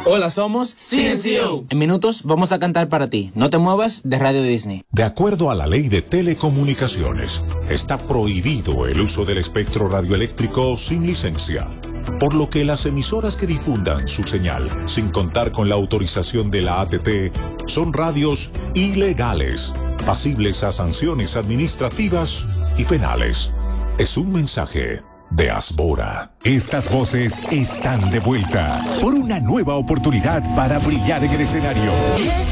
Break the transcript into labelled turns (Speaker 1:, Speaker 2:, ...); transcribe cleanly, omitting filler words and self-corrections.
Speaker 1: Hola, somos CNCO. En minutos vamos a cantar para ti. No te muevas de Radio Disney.
Speaker 2: De acuerdo a la ley de telecomunicaciones, está prohibido el uso del espectro radioeléctrico sin licencia, por lo que las emisoras que difundan su señal sin contar con la autorización de la ATT son radios ilegales, pasibles a sanciones administrativas y penales. Es un mensaje de Asbora.
Speaker 3: Estas voces están de vuelta por una nueva oportunidad para brillar en el escenario.